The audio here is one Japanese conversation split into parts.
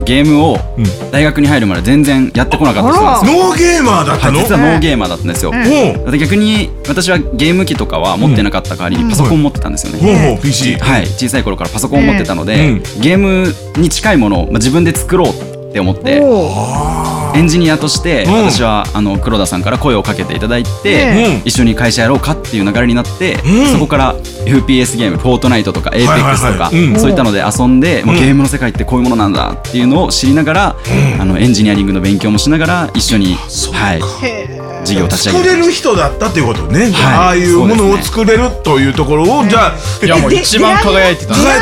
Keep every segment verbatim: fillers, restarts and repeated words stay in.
ゲームを大学に入るまで全然やってこなかった人なんですよ。 ノーゲーマーだったの？ はい、実はノーゲーマーだったんですよ。で逆に私はゲーム機とかは持ってなかった代わりにパソコン持ってたんですよね。 ほうほう ピーシー。 はい、小さい頃からパソコンを持ってたので、ゲームに近いものを自分で作ろうって思って、エンジニアとして私はあの黒田さんから声をかけていただいて、一緒に会社やろうかっていう流れになって、そこから エフピーエス ゲーム、フォートナイトとか エーペックス とかそういったので遊んで、ゲームの世界ってこういうものなんだっていうのを知りながら、あのエンジニアリングの勉強もしながら一緒に、はい、事業を立ち上げて作れる人だったっていうことね。ああいうものを作れるというところを、じゃあいやもう一番輝いてたんです。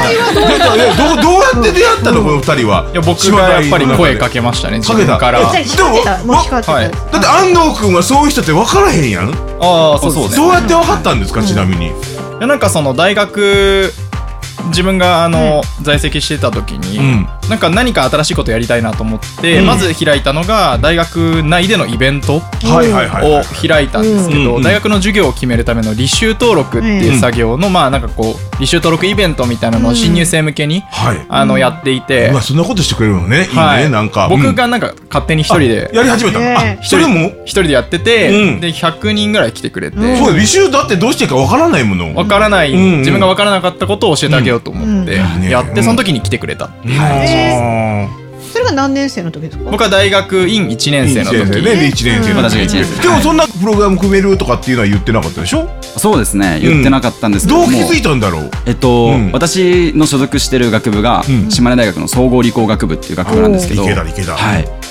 どうどうやって出会ったのこの二人は？ いや僕がやっぱり声かけましたね、自分から。 でもだって安藤君はそういう人って分からへんやん。 ああそうですね。 どうやって分かったんですか、ちなみに。いやなんかその大学自分があの在籍してた時になんか何か新しいことやりたいなと思ってまず開いたのが大学内でのイベントを開いたんですけど、大学の授業を決めるための履修登録っていう作業のまあなんかこう履修登録イベントみたいなのを新入生向けにあのやっていて、 そんなことしてくれるのね。いいね。なんか僕がなんか勝手に一人でやり始めた。あ、それも一人でやってて、でひゃくにんぐらい来てくれて、 そう履修だってどうしていいかわからないもの。 わからない自分がわからなかったことを教えてあげようと思ってやって、その時に来てくれた。 それが何年生の時ですか？ 僕は大学院いちねん生の時でいちねん生。 私がいちねん生。 でもそんなプログラム組めるとかっていうのは言ってなかったでしょ？ そうですね、言ってなかったんですけども、 どう気づいたんだろう？ えっと私の所属してる学部が島根大学の総合理工学部っていう学部なんですけど、はい、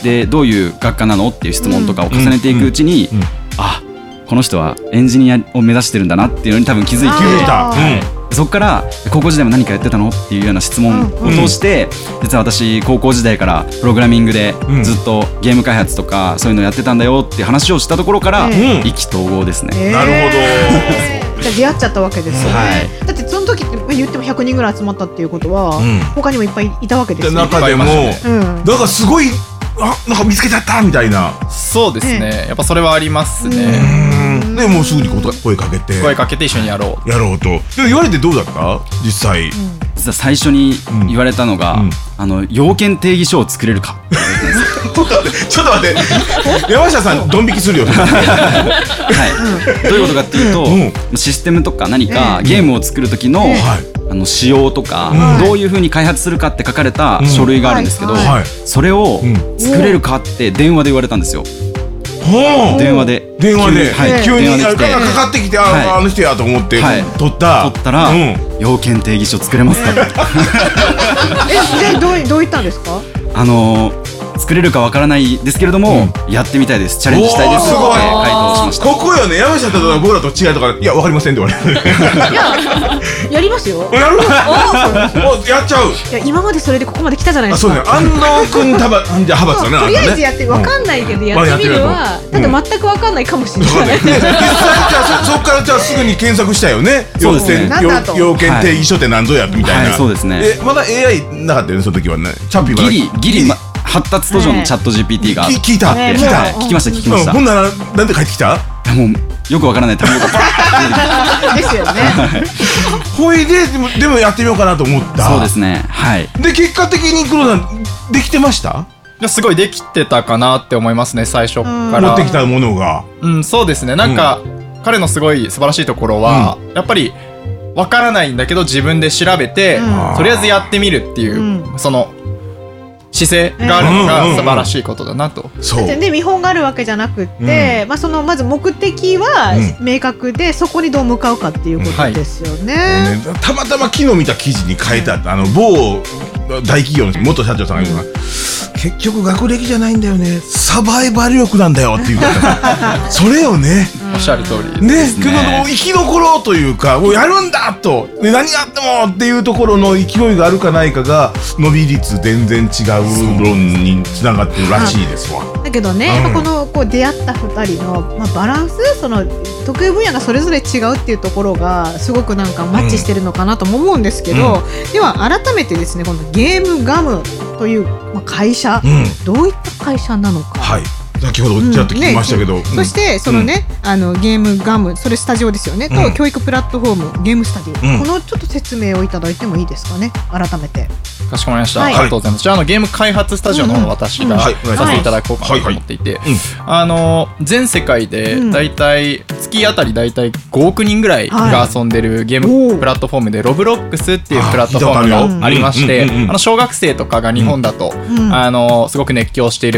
でどういう学科なのっていう質問とかを重ねていくうちに、あ、この人はエンジニアを目指してるんだなっていうのに多分気づいて、そこから高校時代も何かやってたのっていうような質問を通して、実は私高校時代からプログラミングでずっとゲーム開発とかそういうのやってたんだよっていう話をしたところから意気投合ですね。 なるほど。 じゃあ出会っちゃったわけですよね。だってその時って言ってもひゃくにんぐらい集まったっていうことは他にもいっぱいいたわけですよね。 中でもなんかすごい、あ、なんか見つけちゃったみたいな。 そうですね、やっぱそれはありますね。 でもうすぐに声かけて声かけて一緒にやろうやろうと。でも言われてどうだった実際？ 実は最初に言われたのが、あの要件定義書を作れるかって言われたんですよ。 ちょっと待って山下さんドン引きするよ。 はい、どういうことかっていうと、システムとか何かゲームを作る時のあの仕様とか、どういう風に開発するかって書かれた書類があるんですけど、それを作れるかって電話で言われたんですよ。電話で電話で急にか電話で来てかってきて、ああの人やと思って取った取ったら要件定義書作れますかって。 え、でどうどう言ったんですか？ あの作れるかわからないですけれども、やってみたいです、チャレンジしたいですって回答しました。 ここよね、山下と僕らと違いとか、いやわかりませんって言われる。 いややりますよ。 やる？やっちゃう。 いや今までそれでここまで来たじゃないですか。 そうね、安藤君たばじゃ派閥だね。 とりあえずやってわかんないけどやってみるは、だって全くわかんないかもしれない。 実際じゃあそこからじゃあすぐに検索したよね。 そうですね。 要件定義書って何ぞやみたいな。 そうですね。 え、まだ エーアイ なかったよねその時はね。チャッピーはギリギリ発達途上のチャット ジーピーティー が聞いた聞いた聞きました聞きました。 ほんならなんで帰ってきた？ もうよくわからない単語がですよね。 ほいででもでもやってみようかなと思った。 そうですね。はい。 で結果的に黒田できてました？ いやすごいできてたかなって思いますね、最初から持ってきたものが。 うん、そうですね。なんか彼のすごい素晴らしいところはやっぱりわからないんだけど自分で調べてとりあえずやってみるっていうその姿勢があるのが素晴らしいことだなと。 そうで見本があるわけじゃなくて、まあそのまず目的は明確で、そこにどう向かうかっていうことですよね。 たまたま昨日見た記事に書いてあった、あの某大企業の元社長さんが言うのが、結局学歴じゃないんだよね、サバイバル力なんだよっていうそれよね。 おっしゃる通りね。けど生き残というか、もうやるんだと、何やってもっていうところの勢いがあるかないかが伸び率全然違う論につながってるらしいですわ。 だけどね、やっぱこのこう出会ったふたりの、まあ、バランス、その得意分野がそれぞれ違うっていうところがすごくなんかマッチしてるのかなとも思うんですけど、うん、では改めてですね、このゲームガムという会社、うん、どういった会社なのか、 はい、 先ほどちらっと聞きましたけど、 うんね、そしてそのね、うん、あのゲームガムそれスタジオですよね、うん、と教育プラットフォームゲームスタディ、うん、このちょっと説明をいただいてもいいですかね、改めて。 かしこまりました、はい、ありがとうございます。じゃあ、あのゲーム開発スタジオの方の私がさせていただこうかなと思っていて、あの全世界でだいたい月あたりだいたいごおくにんぐらいが遊んでるゲームプラットフォームでロブロックスっていうプラットフォームがありまして、あの小学生とかが日本だと、うん、あのすごく熱狂している